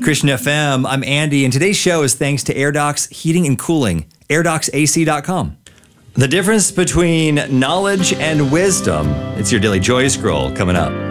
Christian FM. I'm Andy, and today's show is thanks to AirDocs Heating and Cooling, AirDocsAC.com. The difference between knowledge and wisdom. It's your Daily Joy Scroll coming up.